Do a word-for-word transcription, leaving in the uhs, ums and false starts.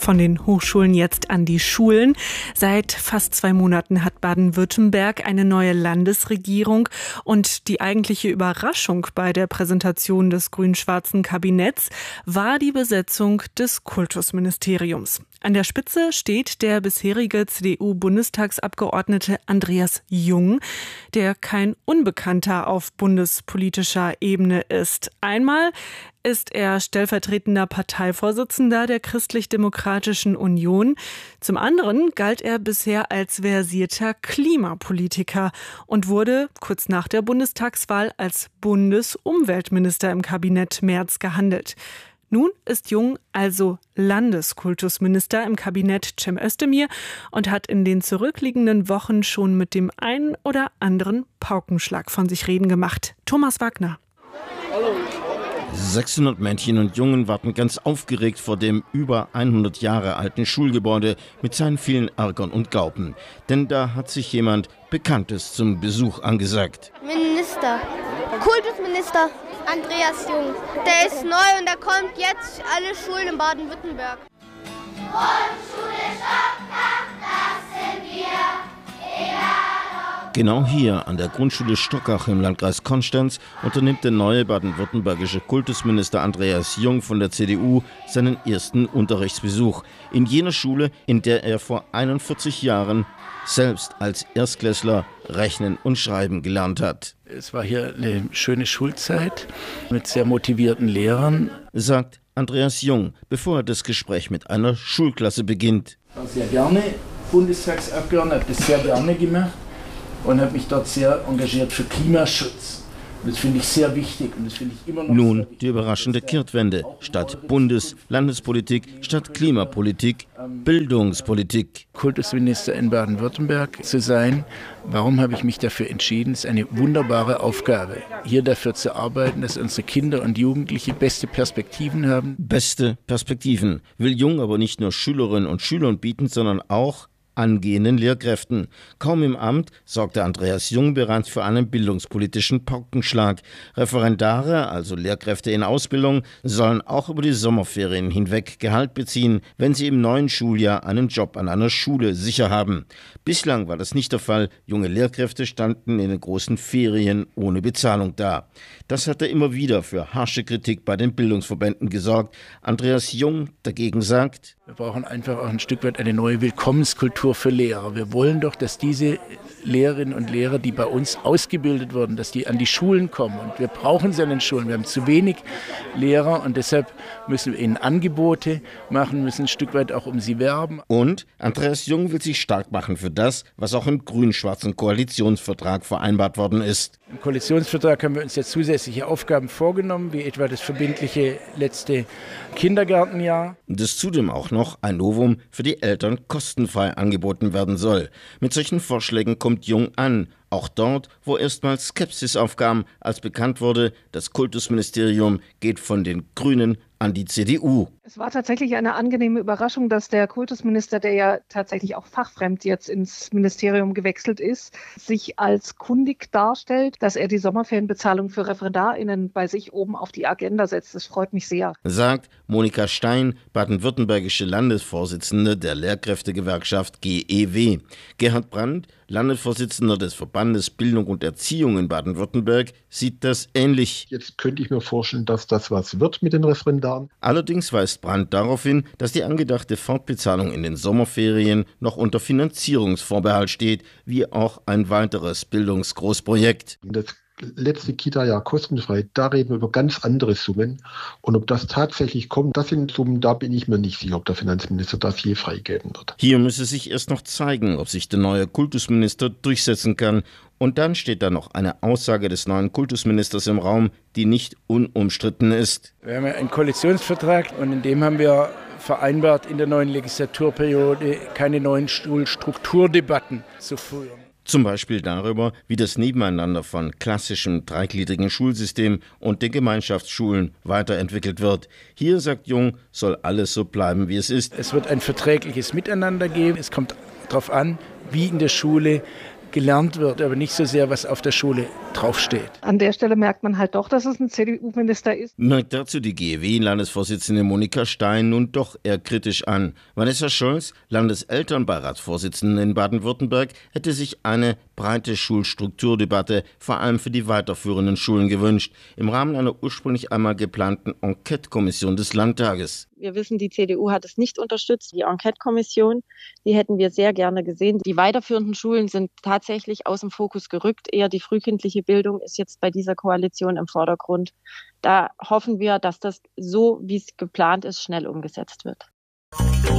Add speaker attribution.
Speaker 1: Von den Hochschulen jetzt an die Schulen. Seit fast zwei Monaten hat Baden-Württemberg eine neue Landesregierung und die eigentliche Überraschung bei der Präsentation des grün-schwarzen Kabinetts war die Besetzung des Kultusministeriums. An der Spitze steht der bisherige C D U-Bundestagsabgeordnete Andreas Jung, der kein Unbekannter auf bundespolitischer Ebene ist. Einmal ist er stellvertretender Parteivorsitzender der Christlich-Demokratischen Union. Zum anderen galt er bisher als versierter Klimapolitiker und wurde kurz nach der Bundestagswahl als Bundesumweltminister im Kabinett Merz gehandelt. Nun ist Jung also Landeskultusminister im Kabinett Cem Özdemir und hat in den zurückliegenden Wochen schon mit dem einen oder anderen Paukenschlag von sich reden gemacht. Thomas Wagner.
Speaker 2: sechshundert Mädchen und Jungen warten ganz aufgeregt vor dem über hundert Jahre alten Schulgebäude mit seinen vielen Erkern und Gauben. Denn da hat sich jemand Bekanntes zum Besuch angesagt.
Speaker 3: Minister, Kultusminister Andreas Jung. Der ist neu und der kommt jetzt alle Schulen in Baden-Württemberg.
Speaker 4: Grundschule Stockach, das sind wir, egal ob
Speaker 2: Genau hier an der Grundschule Stockach im Landkreis Konstanz unternimmt der neue baden-württembergische Kultusminister Andreas Jung von der C D U seinen ersten Unterrichtsbesuch in jener Schule, in der er vor einundvierzig Jahren selbst als Erstklässler rechnen und schreiben gelernt hat.
Speaker 5: Es war hier eine schöne Schulzeit mit sehr motivierten Lehrern,
Speaker 2: sagt Andreas Jung, bevor er das Gespräch mit einer Schulklasse beginnt.
Speaker 5: Ich war sehr gerne Bundestagsabgeordneter, habe das sehr gerne gemacht und habe mich dort sehr engagiert für Klimaschutz. Und das finde ich sehr wichtig und das finde ich immer noch.
Speaker 2: Nun die überraschende Kehrtwende. Statt Bundes-, Landespolitik, statt Klimapolitik, Bildungspolitik.
Speaker 5: Kultusminister in Baden-Württemberg zu sein, warum habe ich mich dafür entschieden? Es ist eine wunderbare Aufgabe, hier dafür zu arbeiten, dass unsere Kinder und Jugendliche beste Perspektiven haben.
Speaker 2: Beste Perspektiven will Jung aber nicht nur Schülerinnen und Schülern bieten, sondern auch angehenden Lehrkräften. Kaum im Amt sorgte Andreas Jung bereits für einen bildungspolitischen Paukenschlag. Referendare, also Lehrkräfte in Ausbildung, sollen auch über die Sommerferien hinweg Gehalt beziehen, wenn sie im neuen Schuljahr einen Job an einer Schule sicher haben. Bislang war das nicht der Fall. Junge Lehrkräfte standen in den großen Ferien ohne Bezahlung da. Das hatte immer wieder für harsche Kritik bei den Bildungsverbänden gesorgt. Andreas Jung dagegen sagt:
Speaker 5: Wir brauchen einfach auch ein Stück weit eine neue Willkommenskultur für Lehrer. Wir wollen doch, dass diese Lehrerinnen und Lehrer, die bei uns ausgebildet wurden, dass die an die Schulen kommen. Und wir brauchen sie an den Schulen. Wir haben zu wenig Lehrer und deshalb müssen wir ihnen Angebote machen, müssen ein Stück weit auch um sie werben.
Speaker 2: Und Andreas Jung will sich stark machen für das, was auch im grün-schwarzen Koalitionsvertrag vereinbart worden ist.
Speaker 5: Im Koalitionsvertrag haben wir uns jetzt zusätzliche Aufgaben vorgenommen, wie etwa das verbindliche letzte Kindergartenjahr.
Speaker 2: Das zudem auch noch ein Novum für die Eltern kostenfrei angeboten werden soll. Mit solchen Vorschlägen kommt Jung an, auch dort, wo erstmals Skepsis aufkam, als bekannt wurde, das Kultusministerium geht von den Grünen an die C D U.
Speaker 6: Es war tatsächlich eine angenehme Überraschung, dass der Kultusminister, der ja tatsächlich auch fachfremd jetzt ins Ministerium gewechselt ist, sich als kundig darstellt, dass er die Sommerferienbezahlung für ReferendarInnen bei sich oben auf die Agenda setzt. Das freut mich sehr.
Speaker 2: Sagt Monika Stein, baden-württembergische Landesvorsitzende der Lehrkräftegewerkschaft G E W. Gerhard Brandt, Landesvorsitzender des Verbandes Bildung und Erziehung in Baden-Württemberg, sieht das ähnlich.
Speaker 7: Jetzt könnte ich mir vorstellen, dass das was wird mit den Referendaren.
Speaker 2: Allerdings weist Brandt darauf hin, dass die angedachte Fortbezahlung in den Sommerferien noch unter Finanzierungsvorbehalt steht, wie auch ein weiteres Bildungsgroßprojekt.
Speaker 7: Das letzte Kita-Jahr kostenfrei, da reden wir über ganz andere Summen. Und ob das tatsächlich kommt, das sind Summen, da bin ich mir nicht sicher, ob der Finanzminister das je freigeben wird.
Speaker 2: Hier müsse sich erst noch zeigen, ob sich der neue Kultusminister durchsetzen kann. Und dann steht da noch eine Aussage des neuen Kultusministers im Raum, die nicht unumstritten ist.
Speaker 5: Wir haben ja einen Koalitionsvertrag und in dem haben wir vereinbart, in der neuen Legislaturperiode keine neuen Schulstrukturdebatten zu führen.
Speaker 2: Zum Beispiel darüber, wie das Nebeneinander von klassischem dreigliedrigen Schulsystem und den Gemeinschaftsschulen weiterentwickelt wird. Hier, sagt Jung, soll alles so bleiben, wie es ist.
Speaker 5: Es wird ein verträgliches Miteinander geben. Es kommt darauf an, wie in der Schule gelernt wird, aber nicht so sehr, was auf der Schule draufsteht.
Speaker 6: An der Stelle merkt man halt doch, dass es ein C D U-Minister ist.
Speaker 2: Merkt dazu die G E W-Landesvorsitzende Monika Stein nun doch eher kritisch an. Vanessa Scholz, Landeselternbeiratsvorsitzende in Baden-Württemberg, hätte sich eine breite Schulstrukturdebatte vor allem für die weiterführenden Schulen gewünscht, im Rahmen einer ursprünglich einmal geplanten Enquete-Kommission des Landtages.
Speaker 8: Wir wissen, die C D U hat es nicht unterstützt. Die Enquete-Kommission, die hätten wir sehr gerne gesehen. Die weiterführenden Schulen sind tatsächlich aus dem Fokus gerückt. Eher die frühkindliche Bildung ist jetzt bei dieser Koalition im Vordergrund. Da hoffen wir, dass das so, wie es geplant ist, schnell umgesetzt wird.